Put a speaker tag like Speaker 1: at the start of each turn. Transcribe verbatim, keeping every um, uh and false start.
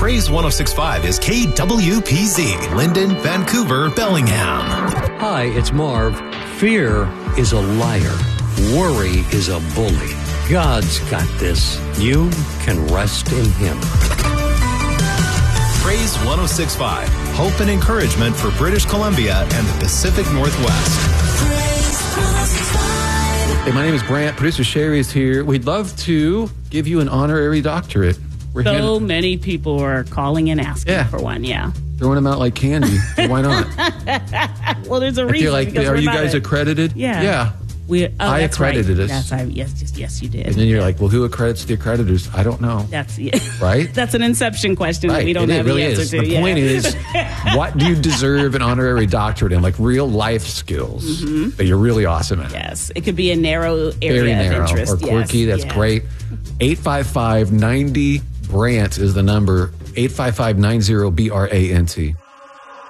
Speaker 1: Praise one oh six point five is K W P Z, Linden, Vancouver, Bellingham.
Speaker 2: Hi, it's Marv. Fear is a liar. Worry is a bully. God's got this. You can rest in Him.
Speaker 1: Praise one oh six point five, hope and encouragement for British Columbia and the Pacific Northwest.
Speaker 3: Hey, my name is Brant. Producer Sherry is here. We'd love to give you an honorary doctorate. We're
Speaker 4: So
Speaker 3: hand-
Speaker 4: many people are calling and asking
Speaker 3: Yeah.
Speaker 4: for one, yeah.
Speaker 3: throwing them out like candy. Why not?
Speaker 4: Well, there's a
Speaker 3: I
Speaker 4: reason.
Speaker 3: feel like,
Speaker 4: because
Speaker 3: are
Speaker 4: we're
Speaker 3: you
Speaker 4: not
Speaker 3: guys
Speaker 4: a-
Speaker 3: accredited?
Speaker 4: Yeah.
Speaker 3: Yeah.
Speaker 4: We, oh,
Speaker 3: I
Speaker 4: that's
Speaker 3: accredited
Speaker 4: right.
Speaker 3: us.
Speaker 4: That's I, yes, just, yes, you did.
Speaker 3: And then you're like, well, who accredits the accreditors? I don't know.
Speaker 4: That's yeah.
Speaker 3: Right?
Speaker 4: That's an inception question
Speaker 3: Right.
Speaker 4: that we don't
Speaker 3: it,
Speaker 4: have
Speaker 3: it really
Speaker 4: the answer
Speaker 3: is.
Speaker 4: to.
Speaker 3: The
Speaker 4: yeah.
Speaker 3: point is, what do you deserve an honorary doctorate in? Like real life skills
Speaker 4: Mm-hmm.
Speaker 3: that you're really awesome at.
Speaker 4: Yes, it could be a narrow area
Speaker 3: Very narrow
Speaker 4: of interest.
Speaker 3: or quirky.
Speaker 4: Yes.
Speaker 3: That's
Speaker 4: yeah.
Speaker 3: great. eight five five, nine zero, B R A N T is the number. eight five five, nine zero, B R A N T.